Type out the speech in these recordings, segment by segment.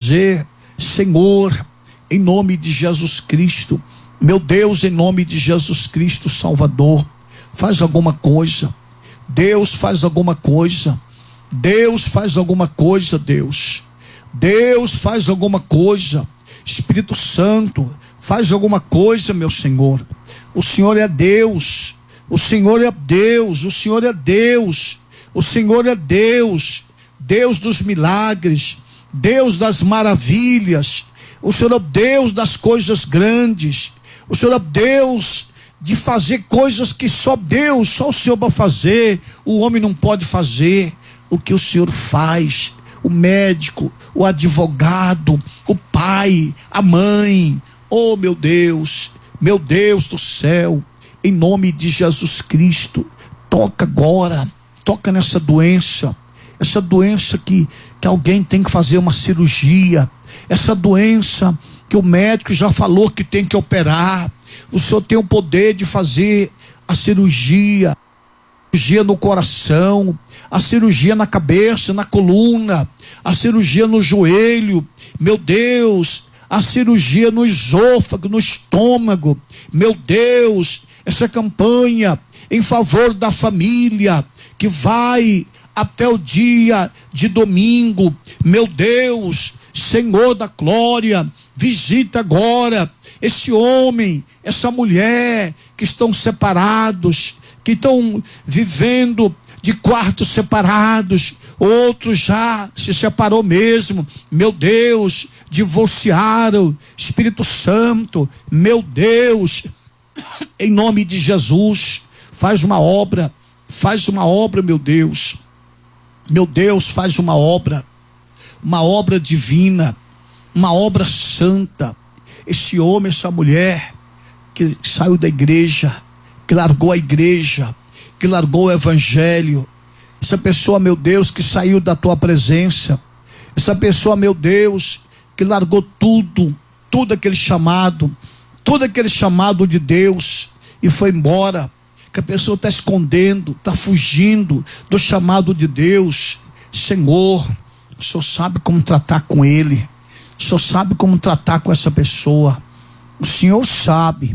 fazer, Senhor, em nome de Jesus Cristo, meu Deus, em nome de Jesus Cristo, Salvador, faz alguma coisa. Deus, faz alguma coisa. Deus, faz alguma coisa, Deus. Deus, faz alguma coisa. Espírito Santo, faz alguma coisa, meu Senhor. O Senhor é Deus. O Senhor é Deus. O Senhor é Deus. O Senhor é Deus. Deus dos milagres. Deus das maravilhas. O Senhor é Deus das coisas grandes. O Senhor é Deus de fazer coisas que só Deus, só o Senhor vai fazer. O homem não pode fazer o que o Senhor faz. O médico, o advogado, o pai, a mãe. Oh, meu Deus do céu, em nome de Jesus Cristo, toca agora, toca nessa doença, essa doença que alguém tem que fazer uma cirurgia, essa doença que o médico já falou que tem que operar. O Senhor tem o poder de fazer a cirurgia no coração, a cirurgia na cabeça, na coluna, a cirurgia no joelho, meu Deus, a cirurgia no esôfago, no estômago, meu Deus, essa campanha em favor da família, que vai até o dia de domingo, meu Deus, Senhor da glória, visita agora esse homem, essa mulher que estão separados, que estão vivendo de quartos separados, outros já se separou mesmo, meu Deus, divorciaram. Espírito Santo, meu Deus, em nome de Jesus, faz uma obra, meu Deus, faz uma obra divina, uma obra santa. Esse homem, essa mulher que saiu da igreja, que largou a igreja, que largou o evangelho, essa pessoa, meu Deus, que saiu da tua presença, essa pessoa, meu Deus, que largou tudo aquele chamado de Deus e foi embora, que a pessoa está escondendo, está fugindo do chamado de Deus. Senhor, o Senhor sabe como tratar com ele, o Senhor sabe como tratar com essa pessoa, o Senhor sabe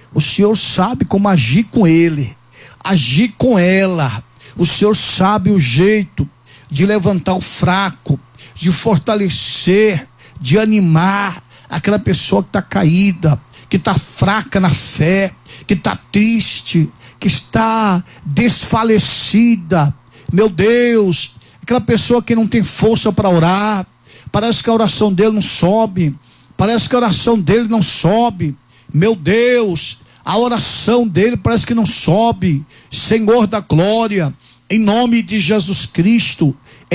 como agir com ele, agir com ela. O Senhor sabe o jeito de levantar o fraco, de fortalecer, de animar aquela pessoa que está caída, que está fraca na fé, que está triste, que está desfalecida. Meu Deus, aquela pessoa que não tem força para orar, parece que a oração dele não sobe, meu Deus, a oração dele parece que não sobe. Senhor da glória, em nome de Jesus Cristo,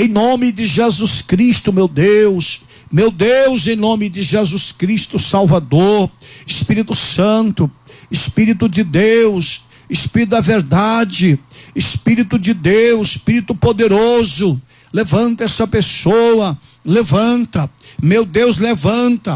meu Deus, em nome de Jesus Cristo, Salvador, Espírito Santo, Espírito de Deus, Espírito da verdade, Espírito de Deus, Espírito poderoso, levanta essa pessoa, levanta, meu Deus, levanta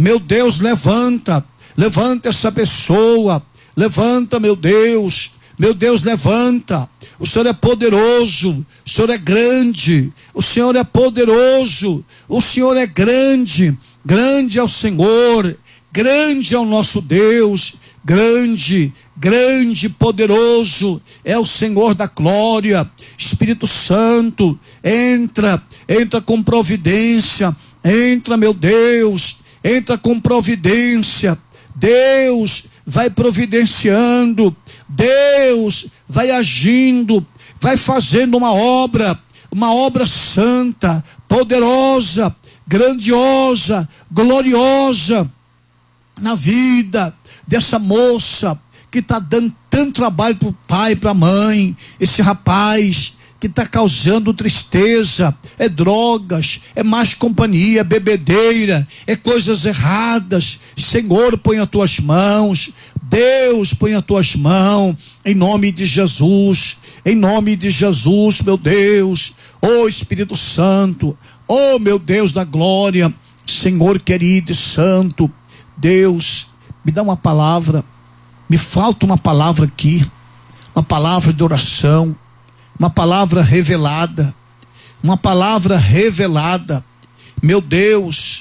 essa pessoa, levanta, meu Deus, levanta. O Senhor é poderoso, o Senhor é grande, o Senhor é poderoso, o Senhor é grande, grande é o Senhor, grande é o nosso Deus, grande, poderoso é o Senhor da glória. Espírito Santo, entra com providência, entra, meu Deus, entra com providência. Deus vai providenciando, Deus vai agindo, vai fazendo uma obra santa, poderosa, grandiosa, gloriosa na vida dessa moça que está dando tanto trabalho para o pai, para a mãe, esse rapaz que está causando tristeza, é drogas, é más companhia, é bebedeira, é coisas erradas. Senhor, põe as tuas mãos, Deus, põe as tuas mãos, em nome de Jesus, meu Deus. Oh Espírito Santo, oh meu Deus da glória, Senhor querido e santo, Deus, me dá uma palavra, me falta uma palavra aqui, uma palavra de oração, uma palavra revelada, meu Deus,